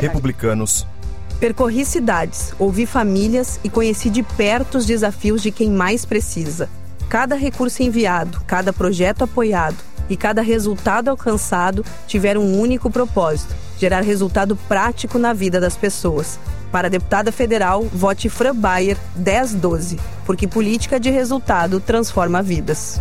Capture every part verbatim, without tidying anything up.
Republicanos. Percorri cidades, ouvi famílias e conheci de perto os desafios de quem mais precisa. Cada recurso enviado, cada projeto apoiado e cada resultado alcançado tiveram um único propósito: gerar resultado prático na vida das pessoas. Para a deputada federal, vote Fran Bayer dez doze, porque política de resultado transforma vidas.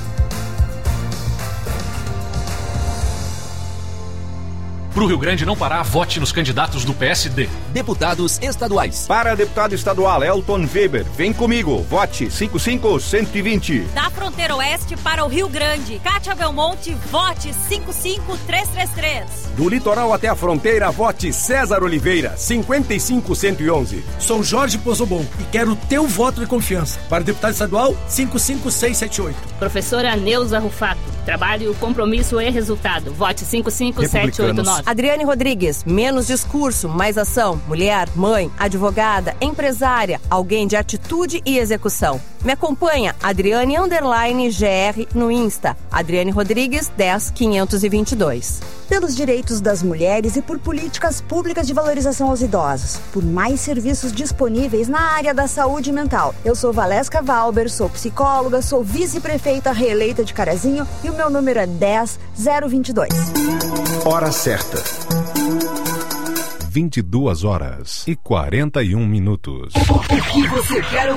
Para o Rio Grande não parar, vote nos candidatos do P S D. Deputados estaduais. Para deputado estadual Elton Weber, vem comigo, vote cinco cinco um um zero. Da fronteira oeste para o Rio Grande, Cátia Belmonte, vote cinco cinco três três três. Do litoral até a fronteira, vote César Oliveira, cinquenta e cinco cento e onze. Sou Jorge Pozobon e quero o teu voto de confiança. Para deputado estadual, cinco cinco seis sete oito. Professora Neuza Rufato, trabalho, compromisso e resultado. Vote cinco cinco sete oito nove. Adriane Rodrigues, menos discurso, mais ação. Mulher, mãe, advogada, empresária, alguém de atitude e execução. Me acompanha, Adriane Underline G R no Insta. Adriane Rodrigues, dez quinhentos e vinte e dois. Pelos direitos das mulheres e por políticas públicas de valorização aos idosos. Por mais serviços disponíveis na área da saúde mental. Eu sou Valesca Valber, sou psicóloga, sou vice-prefeita reeleita de Carazinho e o meu número é dez zero vinte e dois. Hora certa. vinte e duas horas e quarenta e um minutos. O que você quer ouvir?